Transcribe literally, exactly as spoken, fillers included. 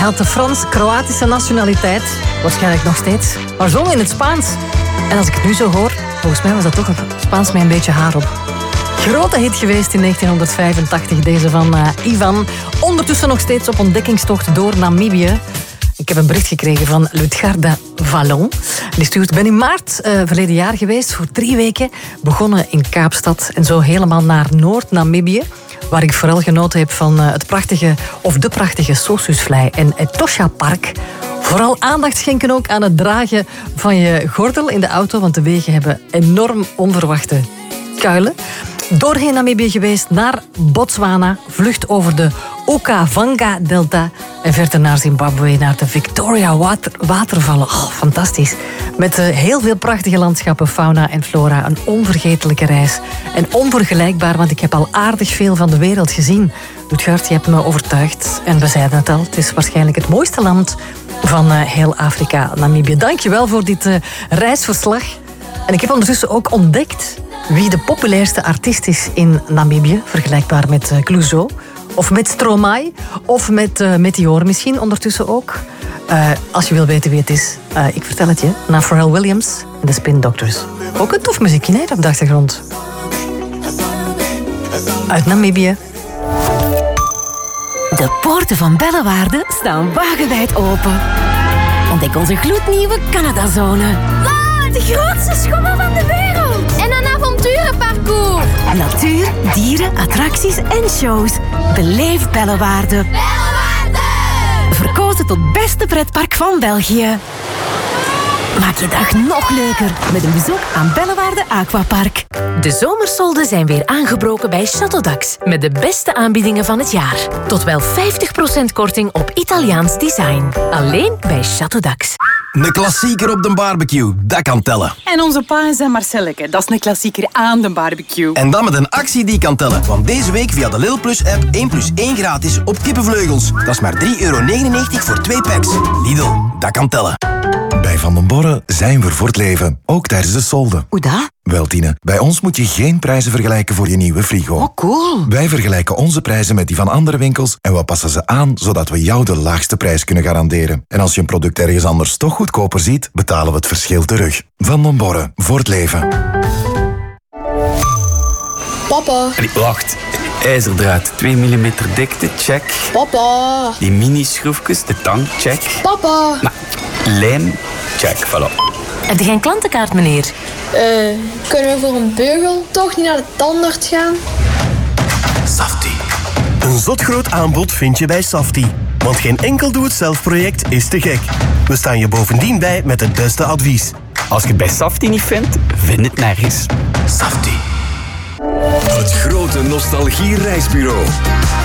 had de Frans-Kroatische nationaliteit. Waarschijnlijk nog steeds. Maar zong in het Spaans. En als ik het nu zo hoor, volgens mij was dat toch een Spaans met een beetje haar op. Grote hit geweest in negentienhonderdvijfentachtig, deze van uh, Ivan. Ondertussen nog steeds op ontdekkingstocht door Namibië. Ik heb een bericht gekregen van Lutgarda Vallon. Die stuurt: ben in maart uh, verleden jaar geweest, voor drie weken. Begonnen in Kaapstad en zo helemaal naar Noord-Namibië. Waar ik vooral genoten heb van uh, het prachtige, of de prachtige Sossusvlei en Etosha Park. Vooral aandacht schenken ook aan het dragen van je gordel in de auto, want de wegen hebben enorm onverwachte kuilen. Doorheen Namibië geweest naar Botswana, vlucht over de Okavanga-delta en verder naar Zimbabwe, naar de Victoria water, watervallen. Oh, fantastisch. Met uh, heel veel prachtige landschappen, fauna en flora. Een onvergetelijke reis. En onvergelijkbaar, want ik heb al aardig veel van de wereld gezien. Lutgard, je hebt me overtuigd. En we zeiden het al, het is waarschijnlijk het mooiste land van uh, heel Afrika, Namibië. Dank je wel voor dit uh, reisverslag. En ik heb ondertussen ook ontdekt wie de populairste artiest is in Namibië. Vergelijkbaar met uh, Clouseau. Of met Stromae. Of met uh, Meteor misschien ondertussen ook. Uh, als je wil weten wie het is, uh, ik vertel het je. Na Pharrell Williams en de Spin Doctors. Ook een tof muziekje, hè, op de achtergrond. Uit Namibië. De poorten van Bellewaarde staan wagenwijd open. Ontdek onze gloednieuwe Canada-zone. Wow, de grootste schommel van de wereld! En een avonturenparcours! Natuur, dieren, attracties en shows. Beleef Bellewaarde. Bellewaarde! Verkozen tot beste pretpark van België. Maak je dag nog leuker met een bezoek aan Bellewaarde Aquapark. De zomersolden zijn weer aangebroken bij Châteaudax. Met de beste aanbiedingen van het jaar. Tot wel vijftig procent korting op Italiaans design. Alleen bij Châteaudax. Een klassieker op de barbecue, dat kan tellen. En onze pa en zijn Marcelleke, dat is een klassieker aan de barbecue. En dan met een actie die kan tellen. Want deze week via de Lidl Plus app één plus één gratis op kippenvleugels. Dat is maar drie euro negenennegentig voor twee packs. Lidl, dat kan tellen. Bij Van den Borre zijn we voor het leven, ook tijdens de solden. Hoe dat? Wel, Tine, bij ons moet je geen prijzen vergelijken voor je nieuwe frigo. Oh, cool. Wij vergelijken onze prijzen met die van andere winkels en we passen ze aan zodat we jou de laagste prijs kunnen garanderen. En als je een product ergens anders toch goedkoper ziet, betalen we het verschil terug. Van den Borre, voor het leven. Papa. Allee, wacht. IJzerdraad, twee millimeter dikte, check. Papa. Die mini-schroefjes, de tang, check. Papa. Nou, lijm, check, voilà. Heb je geen klantenkaart, meneer? Eh, uh, kunnen we voor een beugel toch niet naar de tandarts gaan? Safti. Een zotgroot aanbod vind je bij Safti. Want geen enkel doe-het-zelf-project is te gek. We staan je bovendien bij met het beste advies. Als je het bij Safti niet vindt, vind het nergens. Safti. Het grote nostalgie-reisbureau.